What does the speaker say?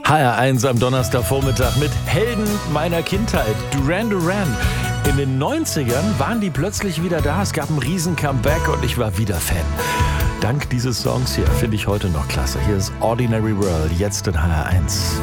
HR1 am Donnerstagvormittag mit Helden meiner Kindheit, Duran Duran. In den 90ern waren die plötzlich wieder da, es gab ein riesen Comeback und ich war wieder Fan. Dank dieses Songs hier finde ich heute noch klasse. Hier ist Ordinary World, jetzt in HR1.